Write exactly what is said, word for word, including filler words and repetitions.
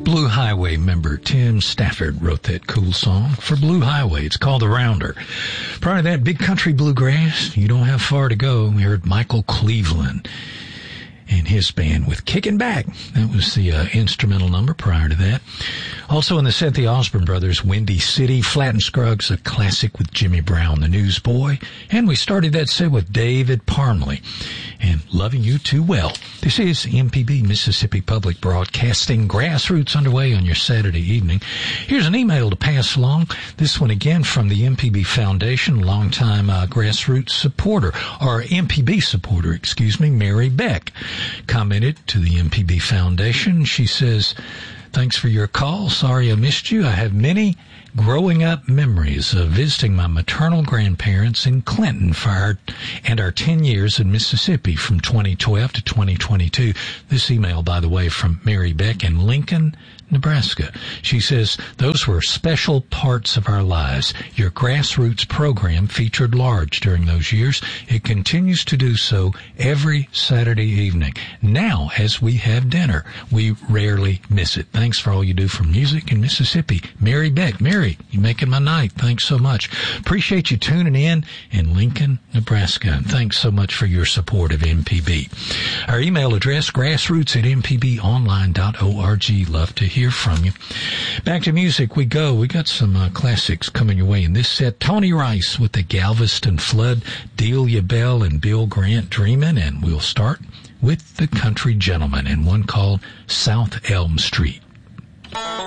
Blue Highway member Tim Stafford wrote that cool song for Blue Highway. It's called The Rounder. Prior to that, Big Country Bluegrass, You Don't Have Far to Go. We heard Michael Cleveland and his band with Kicking Back. That was the uh, instrumental number prior to that. Also in the set, the Osborne Brothers, Windy City, Flat and Scruggs, a classic with Jimmy Brown, the Newsboy. And we started that set with David Parmley and Loving You Too Well. This is M P B, Mississippi Public Broadcasting, Grassroots underway on your Saturday evening. Here's an email to pass along. This one again from the M P B Foundation, longtime uh, Grassroots supporter, or M P B supporter, excuse me, Mary Beck. Commented to the M P B Foundation. She says, thanks for your call. Sorry I missed you. I have many growing up memories of visiting my maternal grandparents in Clinton for our, and our ten years in Mississippi from twenty twelve to twenty twenty-two. This email, by the way, from Mary Beck in Lincoln, Nebraska. She says, those were special parts of our lives. Your Grassroots program featured large during those years. It continues to do so every Saturday evening. Now, as we have dinner, we rarely miss it. Thanks for all you do for music in Mississippi. Mary Beck. Mary, you're making my night. Thanks so much. Appreciate you tuning in in Lincoln, Nebraska. And thanks so much for your support of M P B. Our email address, grassroots at m p b online dot org. Love to hear from you. Back to music we go. We got some uh, classics coming your way in this set. Tony Rice with the Galveston Flood, Delia Bell and Bill Grant Dreamin', and we'll start with the Country Gentleman and one called South Elm Street.